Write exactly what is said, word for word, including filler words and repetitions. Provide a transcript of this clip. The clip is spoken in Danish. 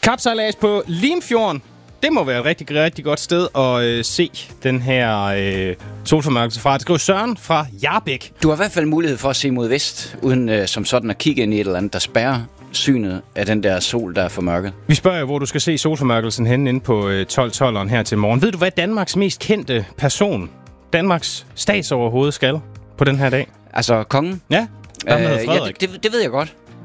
Kapsejlads på Limfjorden. Det må være et rigtig, rigtig godt sted at øh, se den her øh, solformørkelse fra. Det skriver Søren fra Jarbæk. Du har i hvert fald mulighed for at se mod vest, uden øh, som sådan at kigge ind i et eller andet, der spærrer synet af den der sol, der er formørket. Vi spørger jo, hvor du skal se solformørkelsen henne inde på øh, tolv tolveren her til morgen. Ved du, hvad Danmarks mest kendte person, Danmarks statsoverhoved, skal på den her dag? Altså kongen? Ja, der øh, hedder ja Frederik. det, det, det ved jeg godt.